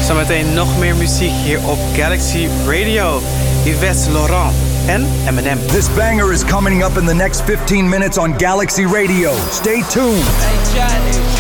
Zometeen nog meer muziek hier op Galaxy Radio. Yves Laurent en Eminem. This banger is coming up in the next 15 minutes on Galaxy Radio. Stay tuned. Hey, Charlie.